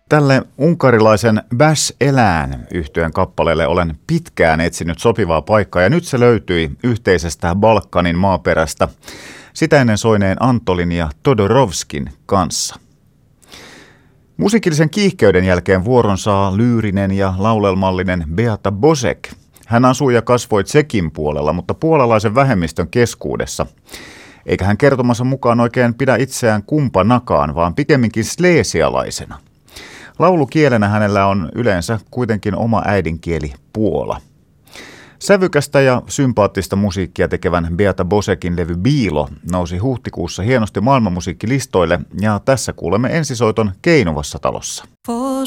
Tälle unkarilaisen Bäs Elään -yhtyeen kappaleelle olen pitkään etsinyt sopivaa paikkaa ja nyt se löytyi yhteisestä Balkanin maaperästä sitä ennen soineen Antolin ja Todorovskin kanssa. Musiikillisen kiihkeyden jälkeen vuoron saa lyyrinen ja laulelmallinen Beata Bosek. Hän asui ja kasvoi Tšekin puolella, mutta puolalaisen vähemmistön keskuudessa. Eikä hän kertomansa mukaan oikein pidä itseään kumpanakaan, vaan pikemminkin sleesialaisena. Laulukielenä hänellä on yleensä kuitenkin oma äidinkieli puola. Sävykästä ja sympaattista musiikkia tekevän Beata Bosekin levy Biilo nousi huhtikuussa hienosti maailmanmusiikkilistoille ja tässä kuulemme ensisoiton Keinuvassa talossa.